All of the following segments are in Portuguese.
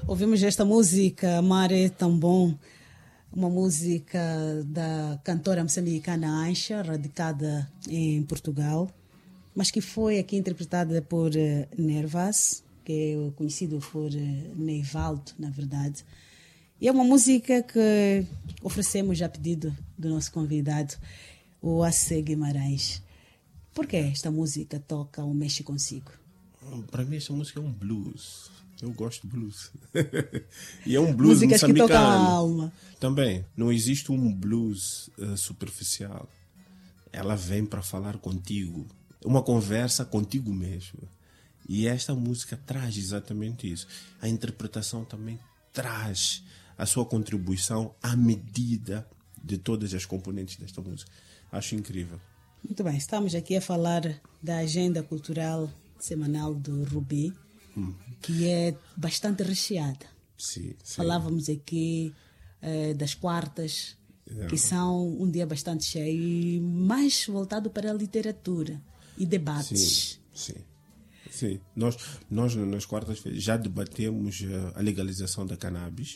Ouvimos esta música, Amar é Tão Bom, uma música da cantora moçambicana Aisha, radicada em Portugal, mas que foi aqui interpretada por Nervas, que é conhecido por Neivaldo, na verdade. E é uma música que oferecemos a pedido do nosso convidado, o AC Guimarães. Por que esta música toca ou mexe consigo? Para mim, esta música é um blues. Eu gosto de blues. E é um blues músicas moçambicano. Que tocam a alma. Também, não existe um blues superficial. Ela vem para falar contigo. Uma conversa contigo mesmo. E esta música traz exatamente isso. A interpretação também traz a sua contribuição à medida de todas as componentes desta música. Acho incrível. Muito bem, estamos aqui a falar da agenda cultural semanal do Rubi, que é bastante recheada. Sim. Falávamos aqui das quartas, que são um dia bastante cheio e mais voltado para a literatura e debates. Sim. Nós nas quartas-feiras já debatemos a legalização da cannabis,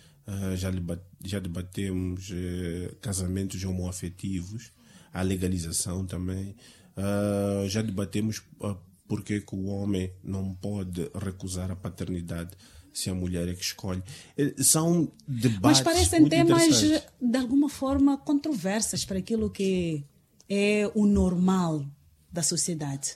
já debatemos casamentos homoafetivos, a legalização também, já debatemos porque que o homem não pode recusar a paternidade se a mulher é que escolhe. São debates. Mas parecem muito temas de alguma forma controversas para aquilo que é o normal da sociedade.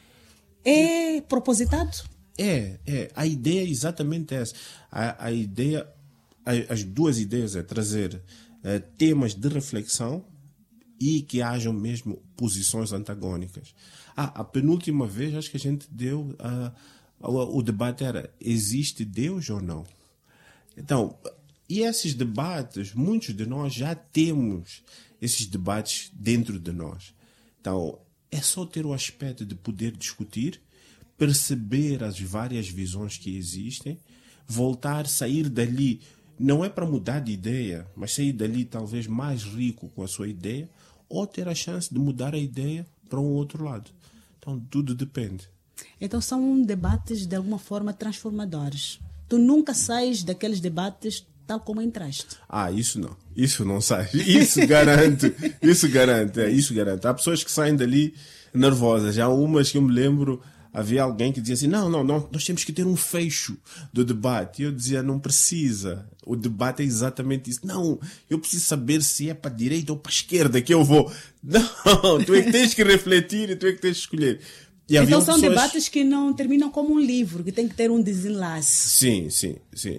É propositado? É. A ideia é exatamente essa. A ideia, as duas ideias é trazer temas de reflexão e que hajam mesmo posições antagônicas. A penúltima vez, acho que a gente deu... o debate era, existe Deus ou não? Então, e esses debates, muitos de nós já temos esses debates dentro de nós. Então, é só ter o aspecto de poder discutir, perceber as várias visões que existem, voltar, sair dali, não é para mudar de ideia, mas sair dali talvez mais rico com a sua ideia, ou ter a chance de mudar a ideia para um outro lado. Então, tudo depende. Então, são debates de alguma forma transformadores. Tu nunca sais daqueles debates tal como entraste. Isso não. Isso não sai. Isso garante. Isso garante. Há pessoas que saem dali nervosas. Há umas que eu me lembro, havia alguém que dizia assim, não, nós temos que ter um fecho do debate. E eu dizia, não precisa. O debate é exatamente isso. Não, eu preciso saber se é para a direita ou para a esquerda que eu vou. Não, tu é que tens que refletir e tu é que tens que escolher. Então são debates que não terminam como um livro, que tem que ter um desenlace. Sim.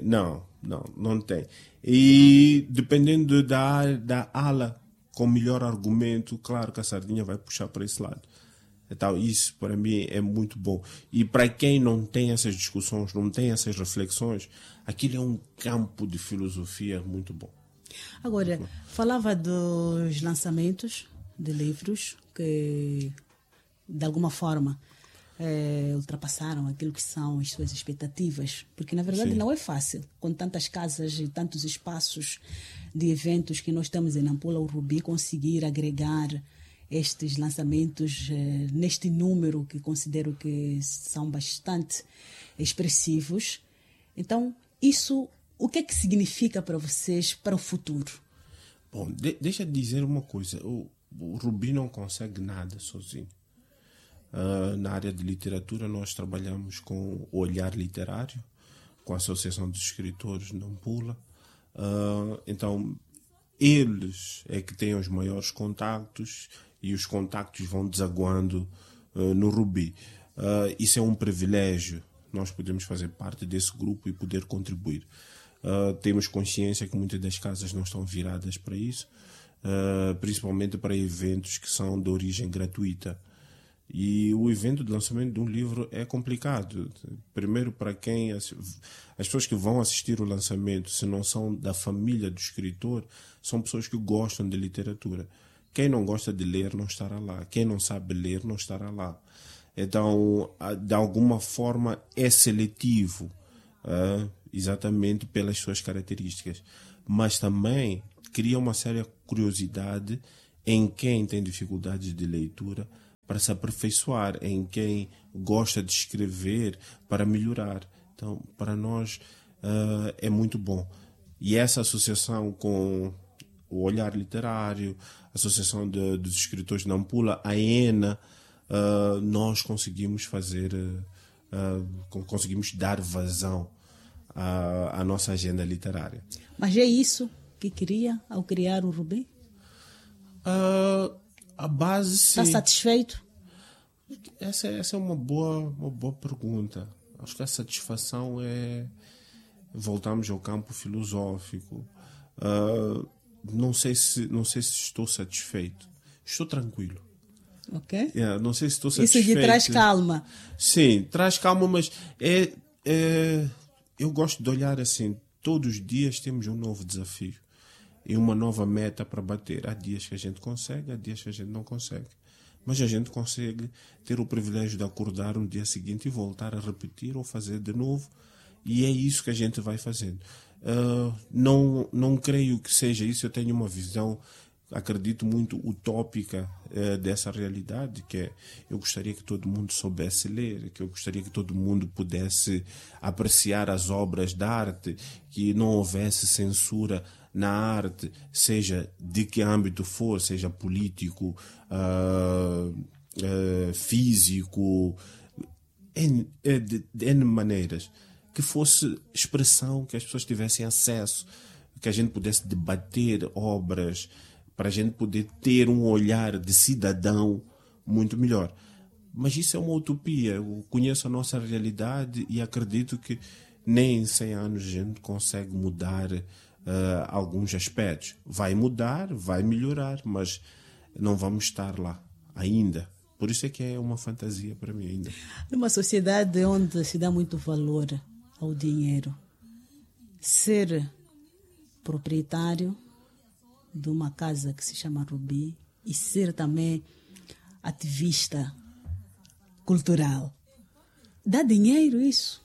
Não tem. E dependendo da ala com melhor argumento, claro que a sardinha vai puxar para esse lado. Então, isso para mim é muito bom. E para quem não tem essas discussões, não tem essas reflexões, aquilo é um campo de filosofia muito bom. Agora, falava dos lançamentos de livros que, de alguma forma, ultrapassaram aquilo que são as suas expectativas, porque na verdade não é fácil, com tantas casas e tantos espaços de eventos que nós temos em Nampula, o Rubi, conseguir agregar estes lançamentos neste número que considero que são bastante expressivos. Então, isso, o que é que significa para vocês para o futuro? Bom, deixa eu dizer uma coisa, o Rubi não consegue nada sozinho. Na área de literatura nós trabalhamos com o Olhar Literário, com a Associação dos Escritores de Nampula. Então, eles é que têm os maiores contactos e os contactos vão desaguando no Rubi. Isso é um privilégio, nós podemos fazer parte desse grupo e poder contribuir. Temos consciência que muitas das casas não estão viradas para isso, principalmente para eventos que são de origem gratuita. E o evento de lançamento de um livro é complicado. Primeiro, para quem as pessoas que vão assistir o lançamento, se não são da família do escritor, são pessoas que gostam de literatura. Quem não gosta de ler não estará lá. Quem não sabe ler não estará lá. Então, de alguma forma, é seletivo, exatamente pelas suas características. Mas também cria uma séria curiosidade em quem tem dificuldades de leitura, para se aperfeiçoar, em quem gosta de escrever para melhorar. Então, para nós é muito bom. E essa associação com o Olhar Literário, a Associação dos Escritores de Nampula, a ENA, nós conseguimos fazer, conseguimos dar vazão à nossa agenda literária. Mas é isso que queria ao criar o Rubi? A base, sim. Está satisfeito? Essa é uma boa pergunta. Acho que a satisfação é... Voltamos ao campo filosófico. Não sei se estou satisfeito. Estou tranquilo. Ok. Não sei se estou satisfeito. Isso lhe traz calma. Sim, traz calma, mas eu gosto de olhar assim. Todos os dias temos um novo desafio e uma nova meta para bater. Há dias que a gente consegue, há dias que a gente não consegue. Mas a gente consegue ter o privilégio de acordar no dia seguinte e voltar a repetir ou fazer de novo. E é isso que a gente vai fazendo. Não creio que seja isso. Eu tenho uma visão, acredito, muito utópica dessa realidade, que é, eu gostaria que todo mundo soubesse ler, que eu gostaria que todo mundo pudesse apreciar as obras de arte, que não houvesse censura na arte, seja de que âmbito for, seja político, físico, de N maneiras. Que fosse expressão, que as pessoas tivessem acesso, que a gente pudesse debater obras, para a gente poder ter um olhar de cidadão muito melhor. Mas isso é uma utopia. Eu conheço a nossa realidade e acredito que nem em 100 anos a gente consegue mudar alguns aspectos. Vai mudar, vai melhorar, mas não vamos estar lá ainda. Por isso é que é uma fantasia para mim ainda. Numa sociedade onde se dá muito valor ao dinheiro, ser proprietário de uma casa que se chama Rubi e ser também ativista cultural, dá dinheiro isso?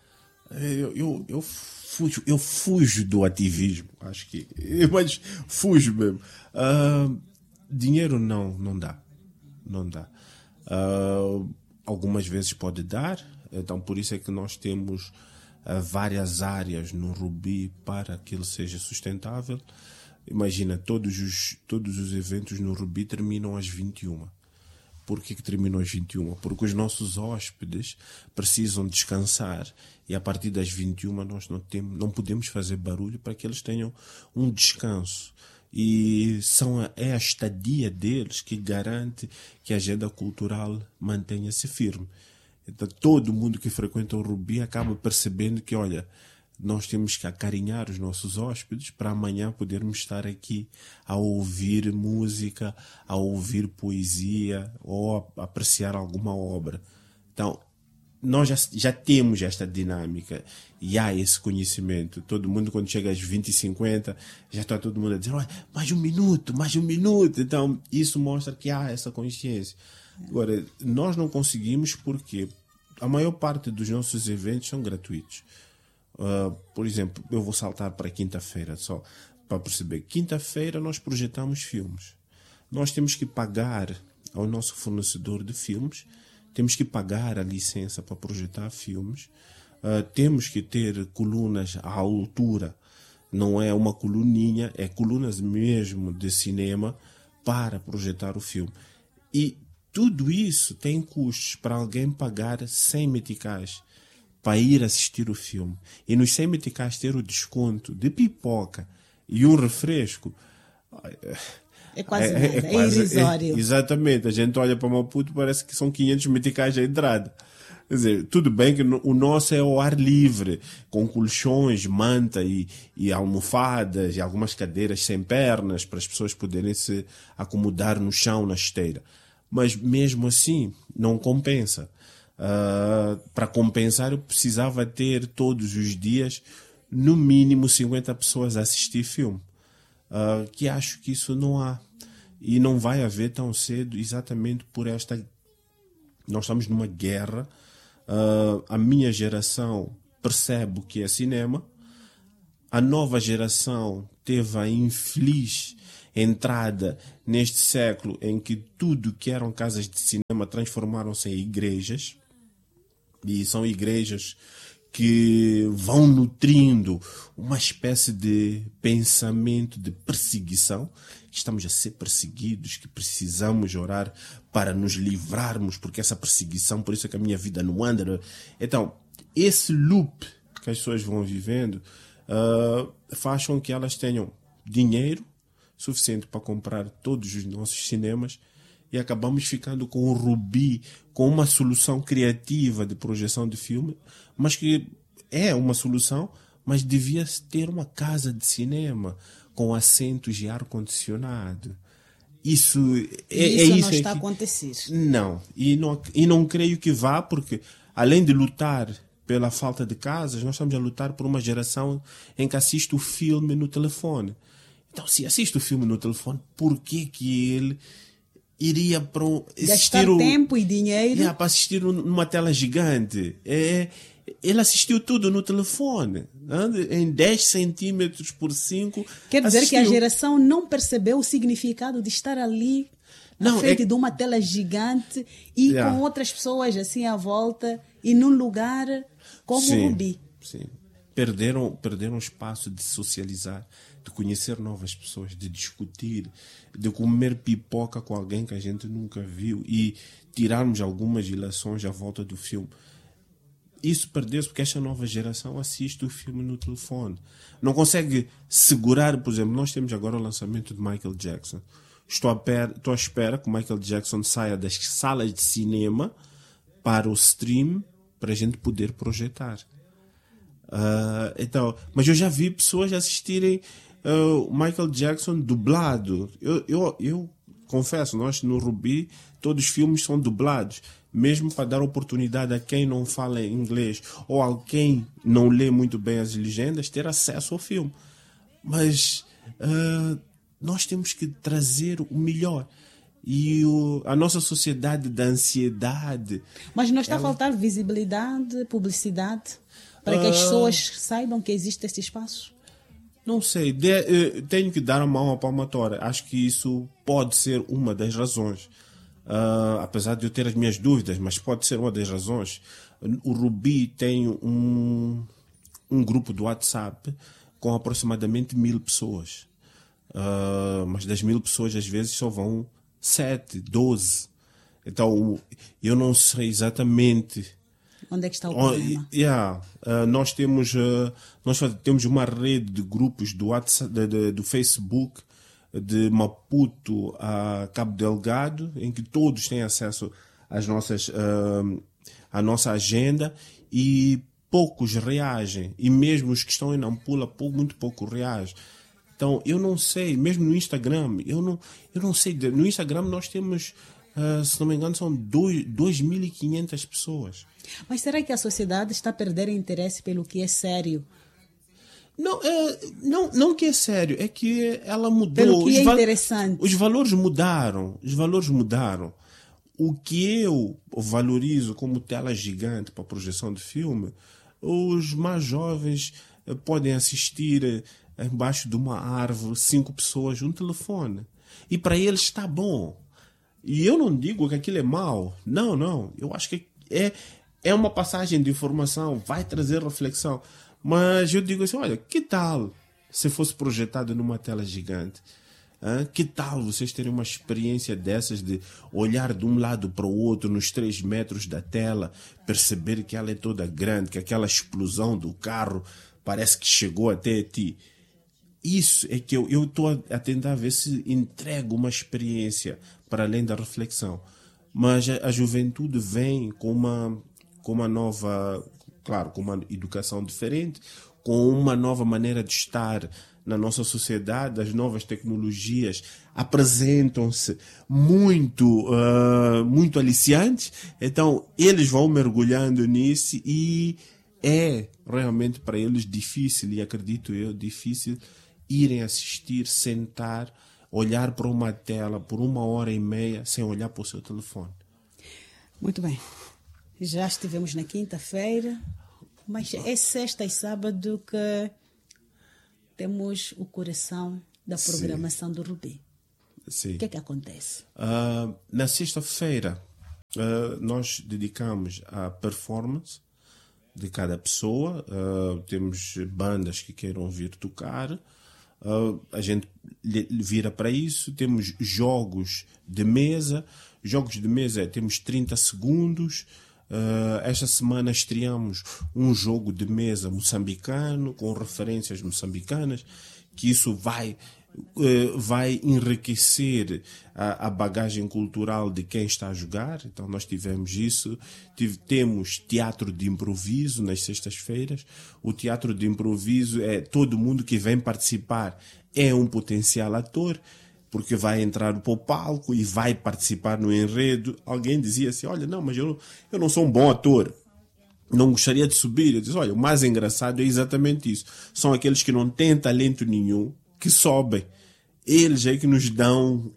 Eu fujo do ativismo, acho que, mas fujo mesmo. Dinheiro não dá. Algumas vezes pode dar, então por isso é que nós temos várias áreas no Rubi para que ele seja sustentável. Imagina, todos os eventos no Rubi terminam às 21. Por que terminam às 21? Porque os nossos hóspedes precisam descansar e a partir das 21 nós não podemos fazer barulho para que eles tenham um descanso. E é a estadia deles que garante que a agenda cultural mantenha-se firme. Então, todo mundo que frequenta o Rubi acaba percebendo que, olha, nós temos que acarinhar os nossos hóspedes para amanhã podermos estar aqui a ouvir música, a ouvir poesia ou a apreciar alguma obra. Então, nós já temos esta dinâmica e há esse conhecimento. Todo mundo, quando chega às 20h50, já está todo mundo a dizer, olha, mais um minuto. Então, isso mostra que há essa consciência. Agora, nós não conseguimos porque a maior parte dos nossos eventos são gratuitos. Por exemplo, eu vou saltar para quinta-feira só para perceber. Quinta-feira nós projetamos filmes. Nós temos que pagar ao nosso fornecedor de filmes, temos que pagar a licença para projetar filmes, temos que ter colunas à altura, não é uma coluninha, é colunas mesmo de cinema para projetar o filme. E tudo isso tem custos para alguém pagar 100 meticais para ir assistir o filme. E nos 100 meticais ter o desconto de pipoca e um refresco. É quase nada, é irrisório. Exatamente. A gente olha para Maputo, parece que são 500 meticais a entrada. Quer dizer, tudo bem que o nosso é ao ar livre, com colchões, manta e almofadas e algumas cadeiras sem pernas para as pessoas poderem se acomodar no chão, na esteira. Mas mesmo assim, não compensa. Para compensar, eu precisava ter todos os dias, no mínimo, 50 pessoas a assistir filme. Que acho que isso não há. E não vai haver tão cedo, exatamente por esta... Nós estamos numa guerra. A minha geração percebe o que é cinema. A nova geração teve a infeliz entrada neste século em que tudo que eram casas de cinema transformaram-se em igrejas. E são igrejas que vão nutrindo uma espécie de pensamento de perseguição, que estamos a ser perseguidos, que precisamos orar para nos livrarmos, porque essa perseguição, por isso é que a minha vida não anda. Então, esse loop que as pessoas vão vivendo faz com que elas tenham dinheiro suficiente para comprar todos os nossos cinemas e acabamos ficando com o Rubi, com uma solução criativa de projeção de filme, mas que é uma solução, mas devia ter uma casa de cinema com assentos de ar-condicionado. Isso não está a acontecer. Não, e não creio que vá, porque além de lutar pela falta de casas, nós estamos a lutar por uma geração em que assiste o filme no telefone. Então, se assiste o filme no telefone, por que ele iria para gastar tempo e dinheiro para assistir numa tela gigante? Ele assistiu tudo no telefone, em 10 centímetros por 5. Quer dizer que a geração não percebeu o significado de estar ali à frente de uma tela gigante e com outras pessoas assim à volta e num lugar como o Rubi. Sim. Perderam o espaço de socializar, de conhecer novas pessoas, de discutir, de comer pipoca com alguém que a gente nunca viu e tirarmos algumas ilações à volta do filme. Isso perdeu-se porque esta nova geração assiste o filme no telefone. Não consegue segurar, por exemplo, nós temos agora o lançamento de Michael Jackson. Estou à espera que o Michael Jackson saia das salas de cinema para o stream para a gente poder projetar. Mas eu já vi pessoas assistirem o Michael Jackson dublado. Eu confesso, nós no Rubi todos os filmes são dublados, mesmo para dar oportunidade a quem não fala inglês ou a quem não lê muito bem as legendas ter acesso ao filme. Mas nós temos que trazer o melhor. E a nossa sociedade da ansiedade... Mas não está a faltar visibilidade, publicidade, para que as pessoas saibam que existe esse espaço? Não sei. Tenho que dar a mão à palmatória. Acho que isso pode ser uma das razões. Apesar de eu ter as minhas dúvidas, mas pode ser uma das razões. O Rubi tem um grupo do WhatsApp com aproximadamente 1000 pessoas. Mas das 1000 pessoas, às vezes, só vão 7, 12. Então, eu não sei exatamente onde é que está o problema. Nós temos uma rede de grupos do WhatsApp, do Facebook, de Maputo a Cabo Delgado, em que todos têm acesso à nossa agenda e poucos reagem. E mesmo os que estão em Nampula, muito pouco reagem. Então, eu não sei, mesmo no Instagram, eu não sei. No Instagram nós temos, se não me engano, são 2.500 pessoas. Mas será que a sociedade está a perder interesse pelo que é sério? Não que é sério, é que ela mudou. Pelo que é interessante. Os valores mudaram. O que eu valorizo como tela gigante para projeção de filme, os mais jovens podem assistir embaixo de uma árvore, 5 pessoas, um telefone. E para eles está bom. E eu não digo que aquilo é mau. Não. Eu acho que é uma passagem de informação, vai trazer reflexão. Mas eu digo assim, olha, que tal se fosse projetado numa tela gigante? Que tal vocês terem uma experiência dessas de olhar de um lado para o outro nos 3 metros da tela, perceber que ela é toda grande, que aquela explosão do carro parece que chegou até ti? Isso é que eu estou a tentar ver se entrego uma experiência para além da reflexão. Mas a juventude vem com uma nova, claro, com uma educação diferente, com uma nova maneira de estar na nossa sociedade. As novas tecnologias apresentam-se muito aliciantes, então eles vão mergulhando nisso e é realmente para eles difícil, e acredito eu, difícil irem assistir, sentar, olhar para uma tela por 1h30 sem olhar para o seu telefone. Muito bem. Já estivemos na quinta-feira, mas é sexta e sábado que temos o coração da programação do Rubi. Sim. O que é que acontece? Na sexta-feira, nós dedicamos a performance de cada pessoa. Temos bandas que queiram vir tocar. A gente vira para isso. Temos jogos de mesa. Jogos de mesa temos 30 segundos. Esta semana estreamos um jogo de mesa moçambicano com referências moçambicanas, que isso vai enriquecer a bagagem cultural de quem está a jogar. Então nós tivemos isso. Temos teatro de improviso nas sextas-feiras. O teatro de improviso é todo mundo que vem participar é um potencial ator, porque vai entrar para o palco e vai participar no enredo. Alguém dizia assim, olha, não, mas eu não sou um bom ator, não gostaria de subir. Eu disse, olha, o mais engraçado é exatamente isso. São aqueles que não têm talento nenhum, que sobem. Eles é que nos dão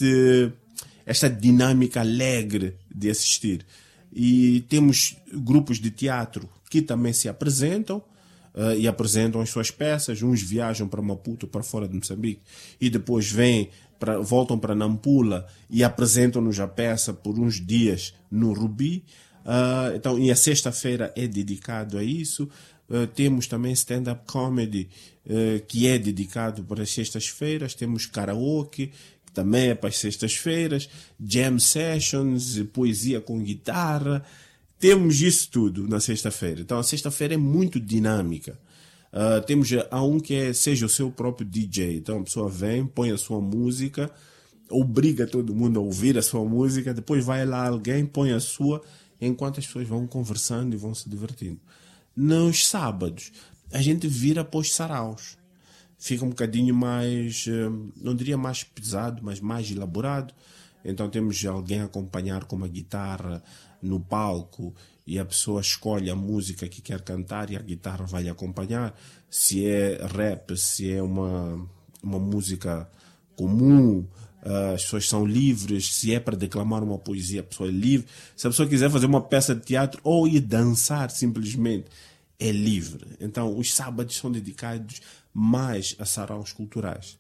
esta dinâmica alegre de assistir. E temos grupos de teatro que também se apresentam, e apresentam as suas peças. Uns viajam para Maputo, para fora de Moçambique, e depois voltam para Nampula e apresentam-nos a peça por uns dias no Rubi. Então, e a sexta-feira é dedicado a isso. Temos também stand-up comedy, que é dedicado para as sextas-feiras. Temos karaoke, que também é para as sextas-feiras. Jam sessions, poesia com guitarra. Temos isso tudo na sexta-feira. Então a sexta-feira é muito dinâmica. Temos um que seja o seu próprio DJ. Então a pessoa vem, põe a sua música, obriga todo mundo a ouvir a sua música, depois vai lá alguém, põe a sua, enquanto as pessoas vão conversando e vão se divertindo. Nos sábados, a gente vira para os saraus. Fica um bocadinho mais, não diria mais pesado, mas mais elaborado. Então temos alguém a acompanhar com uma guitarra no palco e a pessoa escolhe a música que quer cantar e a guitarra vai lhe acompanhar. Se é rap, se é uma música comum, as pessoas são livres. Se é para declamar uma poesia, a pessoa é livre. Se a pessoa quiser fazer uma peça de teatro ou ir dançar simplesmente, é livre. Então os sábados são dedicados mais a saraus culturais.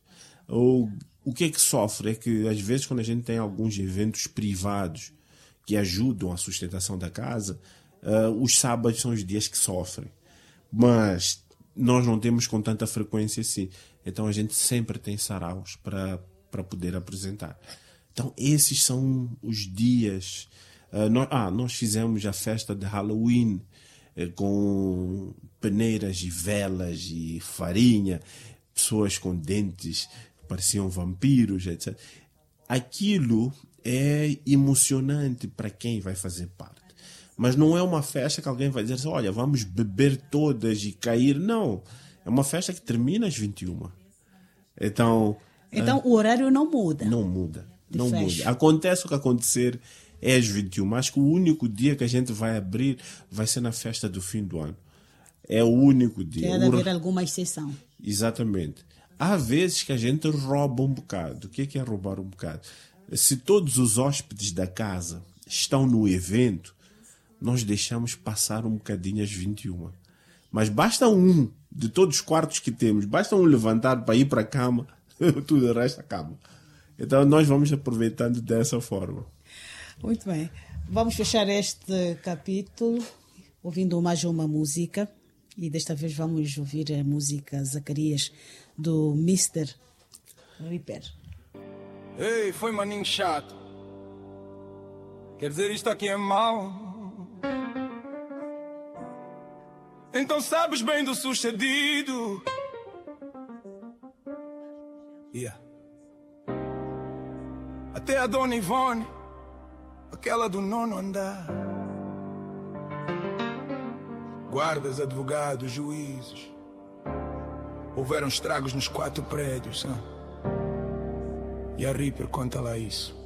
O que é que sofre é que às vezes quando a gente tem alguns eventos privados que ajudam a sustentação da casa, os sábados são os dias que sofrem. Mas nós não temos com tanta frequência assim. Então a gente sempre tem saraus para poder apresentar. Então esses são os dias. Nós fizemos a festa de Halloween com peneiras e velas e farinha, pessoas com dentes pareciam vampiros, etc. Aquilo é emocionante para quem vai fazer parte. Mas não é uma festa que alguém vai dizer assim, olha, vamos beber todas e cair. Não. É uma festa que termina às 21. Então o horário não muda. Não muda. Não muda. Acontece o que acontecer é às 21. Acho que o único dia que a gente vai abrir vai ser na festa do fim do ano. É o único dia. Deve haver alguma exceção. Exatamente. Há vezes que a gente rouba um bocado. O que é roubar um bocado? Se todos os hóspedes da casa estão no evento, nós deixamos passar um bocadinho às 21. Mas basta um, de todos os quartos que temos, basta um levantar para ir para a cama, tudo o resto acaba. Então nós vamos aproveitando dessa forma. Muito bem. Vamos fechar este capítulo ouvindo mais uma música. E desta vez vamos ouvir a música Zacarias, do Mr. Ripper. Ei, foi maninho chato. Quer dizer, isto aqui é mau? Então sabes bem do sucedido. Yeah. Até a dona Ivone, aquela do nono andar. Guardas, advogados, juízes. Houveram estragos nos 4 prédios. E a Ripper conta lá isso.